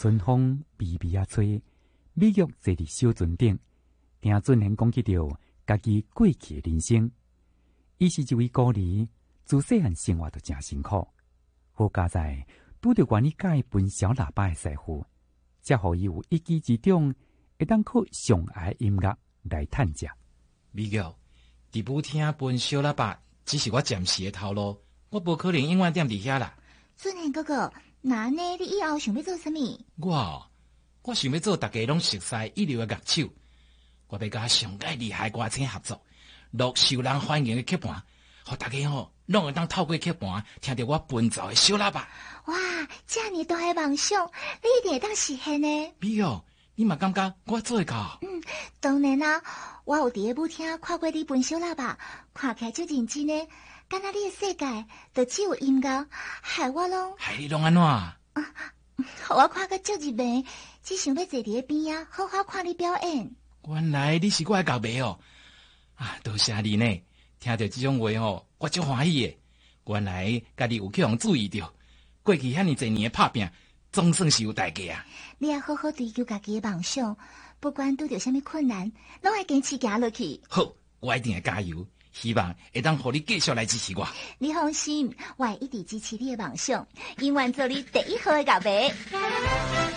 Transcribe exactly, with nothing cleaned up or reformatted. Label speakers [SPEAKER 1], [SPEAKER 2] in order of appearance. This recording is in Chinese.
[SPEAKER 1] 春风微微啊吹，美玉坐伫小船顶，听准人讲起着家己过去的人生。伊是一位孤儿，自细汉生活就真辛苦，好佳在拄着愿意改分小喇叭的师傅，才互伊有一技之长，会当靠上爱音乐来趁食。
[SPEAKER 2] 美玉，伫舞厅分小喇叭，只是我暂时的头路，我无可能永远踮伫遐啦。
[SPEAKER 3] 俊彦哥哥，那呢？你以后想要做啥物？
[SPEAKER 2] 我，我想要做大家拢熟悉一流的乐手，我要甲上界厉害歌星合作，录受人欢迎的曲盘，互大家吼拢会当透过曲盘听到我奔走的小喇叭。
[SPEAKER 3] 哇，这么大的梦想，你一定会当实现呢。
[SPEAKER 2] 美玉，你嘛感觉我做会到？
[SPEAKER 3] 嗯，当然啦、啊，我有伫个舞厅看过你分小喇叭，看起来足认真呢。敢若你的世界，就只有音乐，害我拢
[SPEAKER 2] 害你拢安怎？啊，
[SPEAKER 3] 我看个足入迷，只想要坐伫个边啊，好好看你表演。
[SPEAKER 2] 原来你是我的后辈哦！啊，多谢你呢！听到这种话哦，我足欢喜的。原来家己有去互注意到，过去遐尼侪年的拍拼，总算是有代价啊！
[SPEAKER 3] 你要好好追求家己的梦想，不管拄着什么困难，拢会坚持行落去。
[SPEAKER 2] 好，我一定会加油，希望会当互你继续来支持我。
[SPEAKER 3] 你放心，我会一直支持你的梦想，永远做你第一号的后辈。